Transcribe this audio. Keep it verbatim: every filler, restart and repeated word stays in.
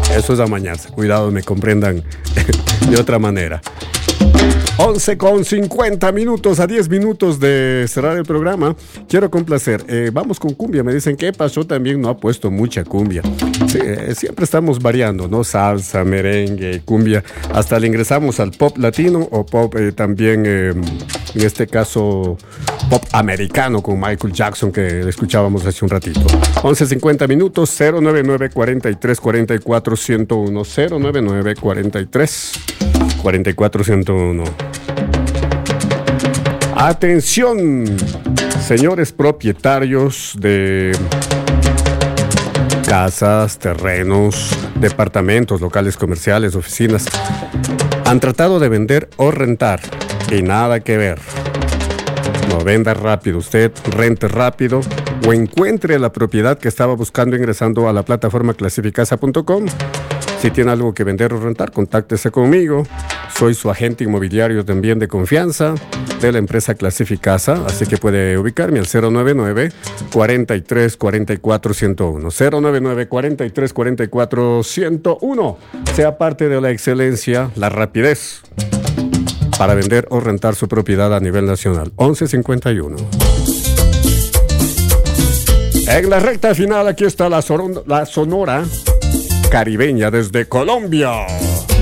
Eso es amañarse. Cuidado, me comprendan de otra manera. once con cincuenta minutos, a diez minutos de cerrar el programa. Quiero complacer. Eh, vamos con cumbia. Me dicen, ¿qué pasó? También no ha puesto mucha cumbia. Sí, eh, siempre estamos variando, ¿no? Salsa, merengue, cumbia. Hasta le ingresamos al pop latino o pop eh, también, eh, en este caso, pop americano con Michael Jackson, que escuchábamos hace un ratito. once cincuenta minutos, cero nueve nueve, cuarenta y tres, cuarenta y cuatro, ciento uno. cero nueve nueve, cuarenta y tres, cuarenta y cuatro, ciento uno. Atención, señores propietarios de casas, terrenos, departamentos, locales comerciales, oficinas. Han tratado de vender o rentar y nada que ver. No venda rápido, usted rente rápido o encuentre la propiedad que estaba buscando ingresando a la plataforma clasificasa punto com. Si tiene algo que vender o rentar, contáctese conmigo. Soy su agente inmobiliario también de confianza de la empresa Clasificasa, así que puede ubicarme al cero nueve nueve, cuarenta y tres, cuarenta y cuatro, ciento uno. cero nueve nueve, cuarenta y tres, cuarenta y cuatro, ciento uno. Sea parte de la excelencia, la rapidez para vender o rentar su propiedad a nivel nacional. once cincuenta y uno. En la recta final, aquí está la, son- la Sonora Caribeña desde Colombia.